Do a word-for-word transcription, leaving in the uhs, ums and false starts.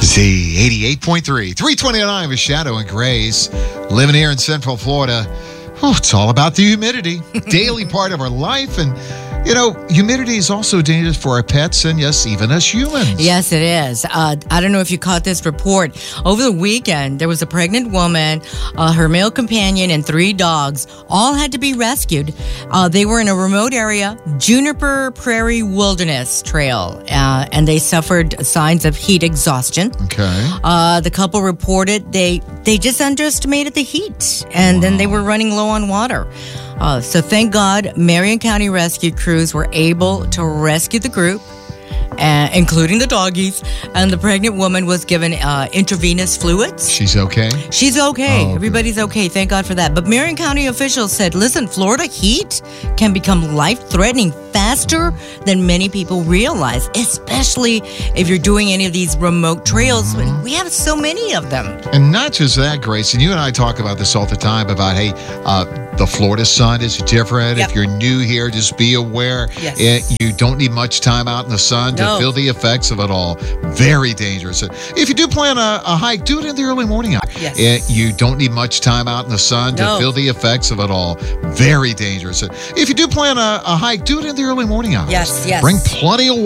Z eighty-eight point three, three twenty-nine with Shadow and Grace. Living here in Central Florida, oh, it's all about the humidity. Daily part of our life. And, you know, humidity is also dangerous for our pets and, yes, even us humans. Yes, it is. Uh, I don't know if you caught this report. Over the weekend, there was a pregnant woman, uh, her male companion, and three dogs all had to be rescued. Uh, they were in a remote area, Juniper Prairie Wilderness Trail, uh, and they suffered signs of heat exhaustion. Okay. Uh, the couple reported they, they just underestimated the heat, and wow. then they were running low on water. Uh, so thank God, Marion County Rescue crews were able to rescue the group, uh, including the doggies, and the pregnant woman was given uh, intravenous fluids. She's okay? She's okay. Oh, Everybody's okay. Thank God for that. But Marion County officials said, listen, Florida heat can become life-threatening faster than many people realize, especially if you're doing any of these remote trails. Mm-hmm. We have so many of them. And not just that, Grace, and you and I talk about this all the time about, hey, uh, the Florida sun is different. Yep. If you're new here, just be aware. Yes. It, you don't need much time out in the sun No. to feel the effects of it all. Very dangerous. If you do plan a, a hike, do it in the early morning hour. Yes. It, you don't need much time out in the sun No. to feel the effects of it all. Very dangerous. If you do plan a, a hike, do it in the early morning hours. Yes, yes. Bring plenty of water.